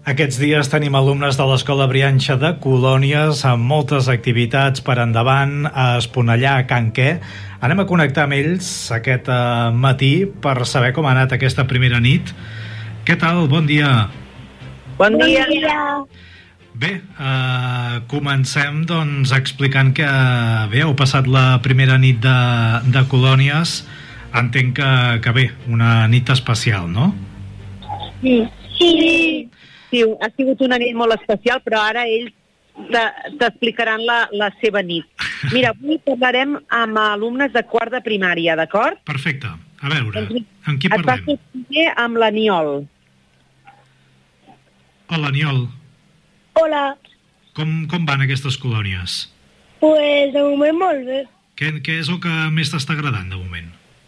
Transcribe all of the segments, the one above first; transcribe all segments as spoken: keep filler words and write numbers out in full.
Aquests dies tenim alumnes de l'Escola Brianxa de Colònies amb moltes activitats per endavant a Esponellà, a Can Què. Anem a connectar amb ells aquest uh, matí per saber com ha anat aquesta primera nit. Què tal? Bon dia. Bon dia. Bon dia. Bé, uh, comencem doncs explicant que bé, heu passat la primera nit de, de Colònies. Entenc que, que bé, una nit especial, no? Sí. Sí. Sí, ha sigut una nit molt especial, però ara ells t'explicaran la, la seva nit. Mira, avui parlarem amb alumnes de quart de primària, d'acord? Perfecte. A veure, Doncs, amb qui et parlem? passo primer amb l'Aniol. Hola, Aniol. Hola. Com, com van aquestes colònies? Pues de moment molt bé. Què, què és el que més t'està agradant de moment?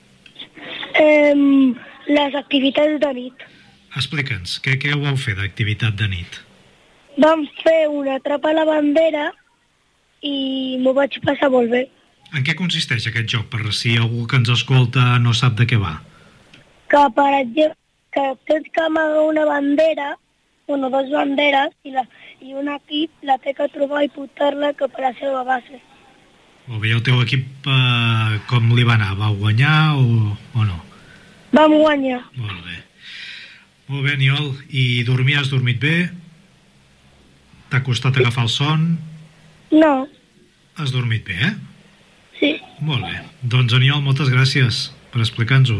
Um, les activitats de nit. Explica'ns, què, què vau fer d'activitat de nit? Vam fer una atrapa a la bandera i m'ho vaig passar molt bé. En què consisteix aquest joc, per si algú que ens escolta no sap de què va? Que, per exemple, que tens que amagar una bandera, bueno, dues banderes, i, la, i un equip la té que trobar i portar-la cap a la seva base. Molt bé, el teu equip eh, com li va anar? Va guanyar o, o no? Vam guanyar. Molt bé. Molt bé, Aniol. I dormir, has dormit bé? T'ha costat agafar el son? No. Has dormit bé, eh? Sí. Molt bé. Doncs, Aniol, moltes gràcies per explicar-nos-ho.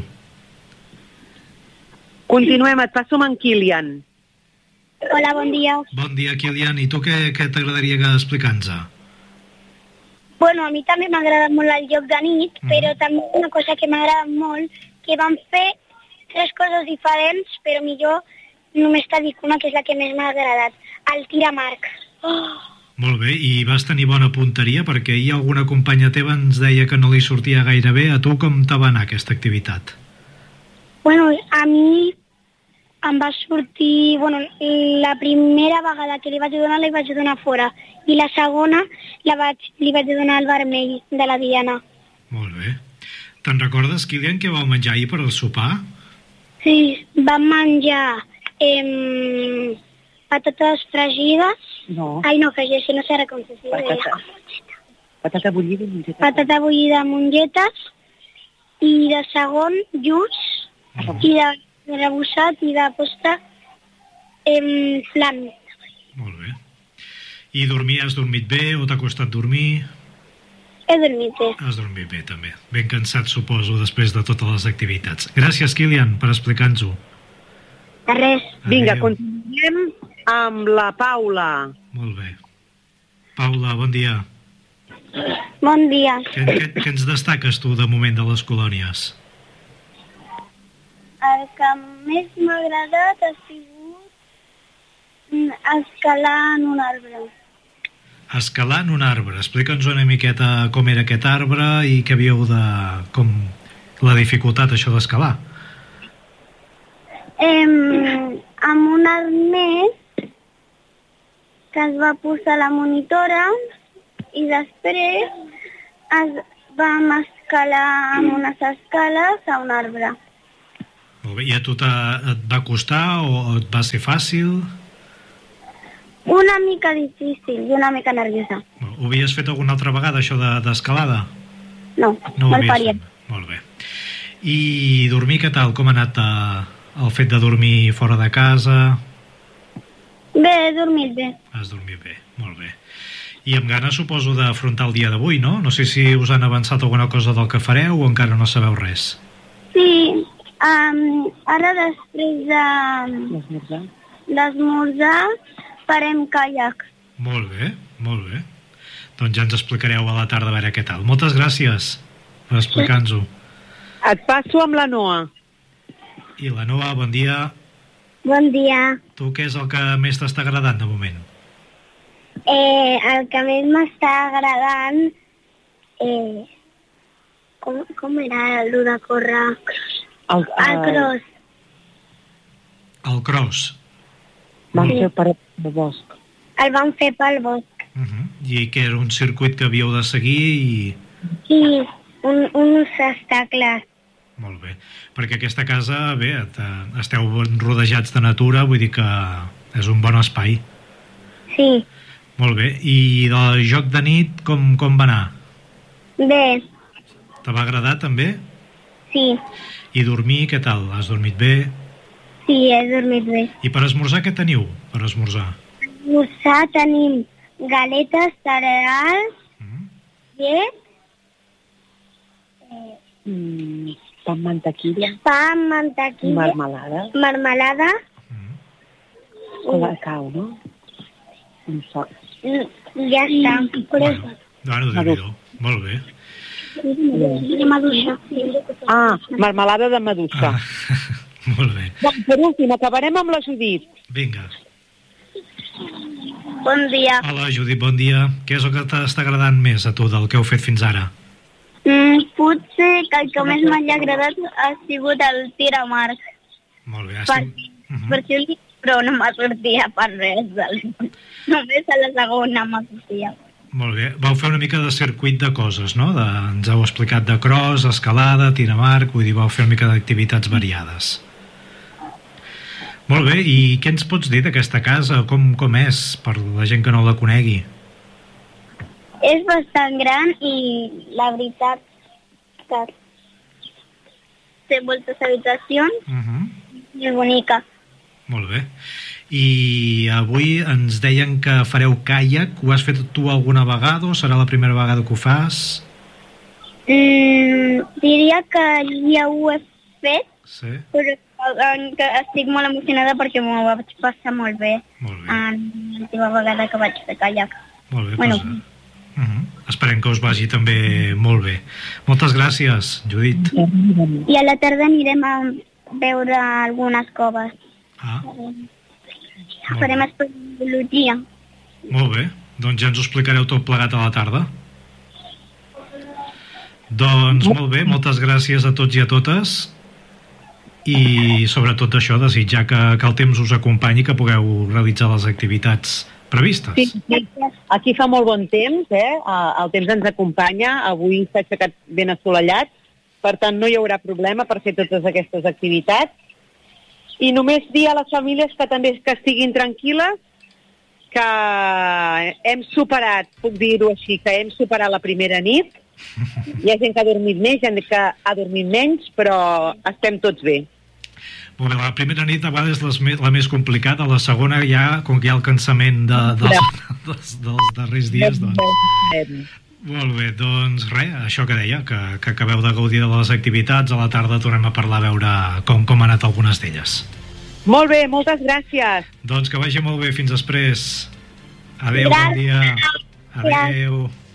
Continuem, et passo amb en Kilian. Hola, bon dia. Bon dia, Kilian. I tu què, què t'agradaria que explicar-nos-ho? Bueno, a mi també m'ha agradat molt el joc de nit, mm. però també una cosa que m'ha agradat molt, que vam fer tres coses diferents, però millor només t'ha dit una, que és la que més m'ha agradat, el tiramarc. Oh. Molt bé, i vas tenir bona punteria, perquè ahir alguna companya teva ens deia que no li sortia gaire bé. A tu com te va anar aquesta activitat? Bueno, a mi em va sortir... Bueno, la primera vegada que li vaig donar, li vaig donar fora, i la segona la vaig, li vaig donar el vermell de la Diana. Molt bé. Te'n recordes, Kilian, què vau menjar ahir per al sopar? Sí, vam menjar eh, patates fregides. No. Ai, no, fregides, no sé com se diu. Patata. Patata bullida i mongetes. Patata bullida amb mongetes, i de segon, lluç, Mm. i de, de rebossat, i de postre, eh, flan. Molt bé. I dormir, has dormit bé o t'ha costat dormir? He dormit bé. Has dormit bé, també. Ben cansat, suposo, després de totes les activitats. Gràcies, Kilian, per explicar-nos-ho. De res. Vinga, Adéu. continuem amb la Paula. Molt bé. Paula, bon dia. Bon dia. Què, què, què ens destaques tu, de moment, de les colònies? El que més m'ha agradat ha sigut escalar en un arbre. Escalar en un arbre. Explica'ns una miqueta com era aquest arbre i què havíeu de... com la dificultat, això d'escalar. Eh, amb un arnès que es va posar la monitora i després es vam escalar amb unes escales a un arbre. Molt bé. I a tu et va costar o et va ser fàcil? Una mica difícil i una mica nerviosa. Ho havies fet alguna altra vegada, això d'escalada? De, no, no me'l faria. Fet. Molt bé. I dormir, què tal? Com ha anat eh, el fet de dormir fora de casa? Bé, he dormit bé. Has dormit bé, molt bé. I amb ganes, suposo, d'afrontar el dia d'avui, no? No sé si us han avançat alguna cosa del que fareu o encara no sabeu res. Sí, um, ara després de l'esmorzar farem caiac. Molt bé, molt bé. Doncs ja ens explicareu a la tarda a veure què tal. Moltes gràcies per explicar-nos-ho. Et passo amb la Noa. I la Noa, bon dia. Bon dia. Tu què és el que més t'està agradant de moment? Eh, el que més m'està agradant... Eh, com, com era el de córrer? El, El cross. El cross. Vam Sí. fer per el bosc. El vam fer pel bosc. Uh -huh. I que era un circuit que havíeu de seguir i... Sí, un, uns obstacles. Molt bé. Perquè aquesta casa, bé, esteu rodejats de natura, vull dir que És un bon espai. Sí. Molt bé. I del joc de nit, com, com va anar? Bé. Te va agradar, també? Sí. I dormir, què tal? Has dormit bé? Sí, he dormit bé. I per esmorzar, què teniu per esmorzar? Per esmorzar tenim galetes, cereals, Mm. llet, Mm, pa amb mantequilla, pa amb mantequilla, marmelada, marmelada, Mm. colacao, no? Un sort. i ja està. Bueno, bueno Déu-n'hi-do. Molt bé. I maduixa. Ah, marmelada de maduixa. Ah, molt bé. Doncs per últim, acabarem amb la Judit. Vinga. Bon dia. Hola, Judit, bon dia. Què és el que t'està agradant més a tu del que heu fet fins ara? Mm, potser que el que més m'ha agradat ha sigut el tir a marc. Molt bé. Per, Estic... Mhm. per si li... Però no m'ha sortia per res. Del... Només a la segona m'ha sortia. Molt bé. Vau fer una mica de circuit de coses, no? De, ens heu explicat de cross, escalada, tir a marc, vull dir, vau fer una mica d'activitats variades. Molt bé, i què ens pots dir d'aquesta casa? Com, com és, per la gent que no la conegui? És bastant gran i la veritat que té moltes habitacions Uh -huh. i és bonica. Molt bé. I avui ens deien que fareu caiac. Ho has fet tu alguna vegada o serà la primera vegada que ho fas? Mm, diria que ja ho he fet, Sí, però eh, que estic molt emocionada perquè m'ho vaig passar molt bé molt bé. en l'última vegada que vaig fer caiac. Molt bé, Bueno. doncs, uh -huh. Esperem que us vagi també molt bé. Moltes gràcies, Judit. I a la tarda anirem a veure algunes coves. Ah, Farem espeleologia. molt bé. Doncs ja ens ho explicareu tot plegat a la tarda. Doncs molt bé, moltes gràcies a tots i a totes. I sobretot això, desitjar que, que el temps us acompanyi i que pugueu realitzar les activitats previstes. Sí, sí. Aquí fa molt bon temps, eh? El temps ens acompanya. Avui s'ha aixecat ben assolellat, per tant no hi haurà problema per fer totes aquestes activitats. I només dir a les famílies que també que estiguin tranquil·les, que hem superat, puc dir-ho així, que hem superat la primera nit. Hi ha gent que ha dormit més, hi ha gent que ha dormit menys, però estem tots bé. Molt bé, la primera nit a vegades és la, la més complicada, la segona ja, com que hi ha el cansament de, dels, dels, dels darrers dies, doncs... Molt bé, doncs res, això que deia, que, que acabeu de gaudir de les activitats, a la tarda tornem a parlar a veure com, com han anat algunes d'elles. Molt bé, moltes gràcies. Doncs que vagi molt bé, fins després. Adéu, bon dia. Adéu.